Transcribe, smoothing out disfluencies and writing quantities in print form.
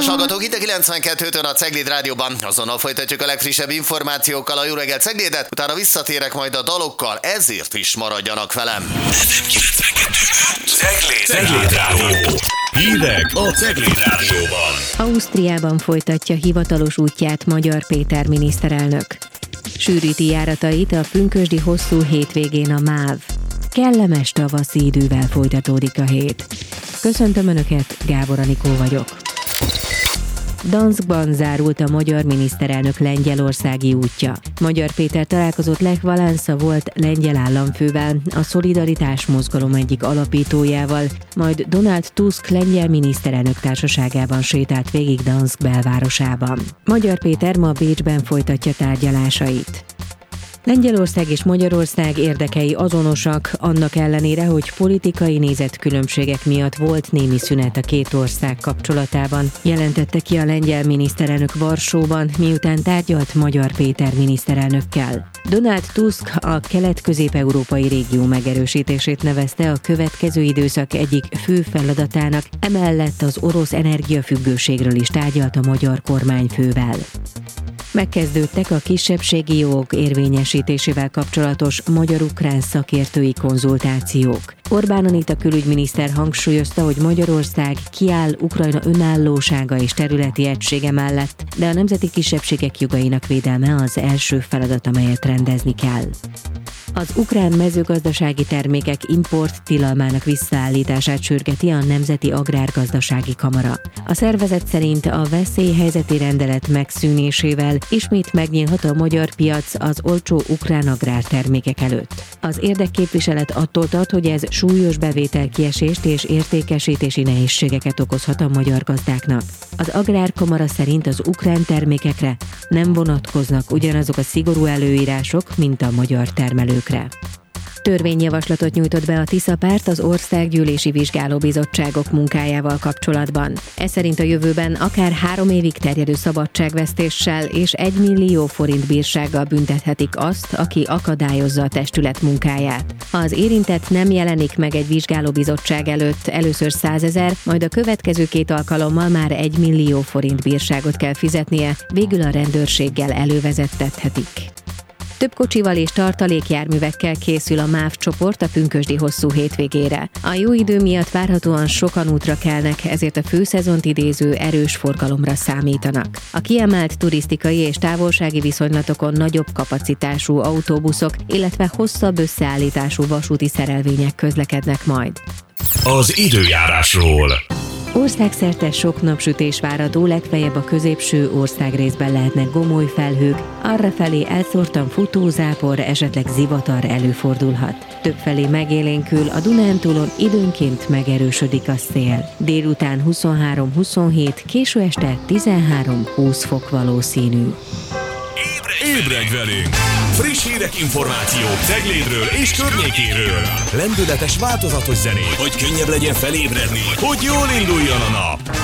Kedves hallgatók, itt a 92-től a Cegléd Rádióban. Azonnal folytatjuk a legfrissebb információkkal a Jó reggelt Ceglédet, utána visszatérek majd a dalokkal, ezért is maradjanak velem. Cegléd Rádió. Hírek a Cegléd Rádióban. Ausztriában folytatja hivatalos útját Magyar Péter miniszterelnök. Sűríti járatait a pünkösdi hosszú hétvégén a MÁV. Kellemes tavaszi idővel folytatódik a hét. Köszöntöm Önöket, Gábor Anikó vagyok. Danskban zárult a magyar miniszterelnök lengyelországi útja. Magyar Péter találkozott Lech Walesa volt lengyel államfővel, a Szolidaritás mozgalom egyik alapítójával, majd Donald Tusk lengyel miniszterelnök társaságában sétált végig Dansk belvárosában. Magyar Péter ma Bécsben folytatja tárgyalásait. Lengyelország és Magyarország érdekei azonosak, annak ellenére, hogy politikai nézetkülönbségek miatt volt némi szünet a két ország kapcsolatában, jelentette ki a lengyel miniszterelnök Varsóban, miután tárgyalt Magyar Péter miniszterelnökkel. Donald Tusk a kelet-közép-európai régió megerősítését nevezte a következő időszak egyik fő feladatának, emellett az orosz energiafüggőségről is tárgyalt a magyar kormányfővel. Megkezdődtek a kisebbségi jogok érvényesítésével kapcsolatos magyar-ukrán szakértői konzultációk. Orbán Anita külügyminiszter hangsúlyozta, hogy Magyarország kiáll Ukrajna önállósága és területi egysége mellett, de a nemzeti kisebbségek jogainak védelme az első feladat, amelyet rendezni kell. Az ukrán mezőgazdasági termékek import tilalmának visszaállítását sürgeti a Nemzeti Agrárgazdasági Kamara. A szervezet szerint a veszélyhelyzeti rendelet megszűnésével ismét megnyílhat a magyar piac az olcsó ukrán agrártermékek előtt. Az érdekképviselet attól tart, hogy ez súlyos bevételkiesést és értékesítési nehézségeket okozhat a magyar gazdáknak. Az Agrárkamara szerint az ukrán termékekre nem vonatkoznak ugyanazok a szigorú előírások, mint a magyar termelőkre. Törvényjavaslatot nyújtott be a Tisza párt az országgyűlési vizsgálóbizottságok munkájával kapcsolatban. Ez szerint a jövőben akár 3 évig terjedő szabadságvesztéssel és 1 millió forint bírsággal büntethetik azt, aki akadályozza a testület munkáját. Ha az érintett nem jelenik meg egy vizsgálóbizottság előtt, először 100 000, majd a következő 2 alkalommal már 1 millió forint bírságot kell fizetnie, végül a rendőrséggel elővezettethetik. Több kocsival és tartalékjárművekkel készül a MÁV csoport a pünkösdi hosszú hétvégére. A jó idő miatt várhatóan sokan útra kelnek, ezért a főszezont idéző erős forgalomra számítanak. A kiemelt turisztikai és távolsági viszonylatokon nagyobb kapacitású autóbuszok, illetve hosszabb összeállítású vasúti szerelvények közlekednek majd. Az időjárásról. Országszerte sok napsütés várható, legfeljebb a középső országrészben lehetnek gomoly felhők, arrafelé elszórtan futózápor, esetleg zivatar előfordulhat. Többfelé megélénkül, a Dunántúlon időnként megerősödik a szél. Délután 23-27, késő este 13-20 fok valószínű. Ébredj velünk! Friss hírek, információk Ceglédről és környékéről. Lendületes, változatos zenék, hogy könnyebb legyen felébredni, hogy jól induljon a nap.